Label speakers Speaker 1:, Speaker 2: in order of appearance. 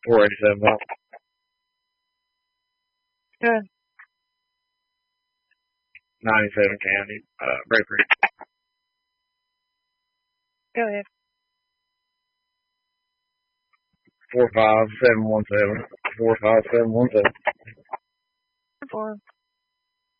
Speaker 1: 487 volts.
Speaker 2: Good.
Speaker 1: 97 county, Braeburn.
Speaker 2: Go ahead.
Speaker 1: 45717. 45717.
Speaker 2: 4.